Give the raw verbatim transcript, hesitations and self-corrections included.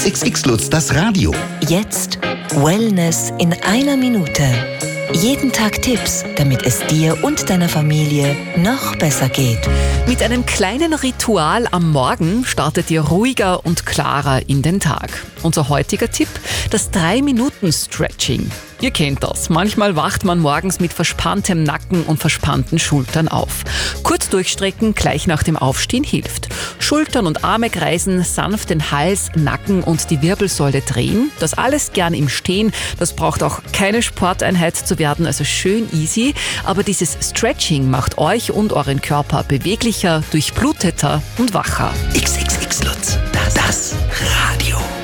X X Lutz, das Radio. Jetzt Wellness in einer Minute. Jeden Tag Tipps, damit es dir und deiner Familie noch besser geht. Mit einem kleinen Ritual am Morgen startet ihr ruhiger und klarer in den Tag. Unser heutiger Tipp, das drei Minuten Stretching. Ihr kennt das. Manchmal wacht man morgens mit verspanntem Nacken und verspannten Schultern auf. Kurz durchstrecken gleich nach dem Aufstehen hilft. Schultern und Arme kreisen, sanft den Hals, Nacken und die Wirbelsäule drehen. Das alles gern im Stehen. Das braucht auch keine Sporteinheit zu werden, also schön easy. Aber dieses Stretching macht euch und euren Körper beweglicher, durchbluteter und wacher. X X X Lutz, das, das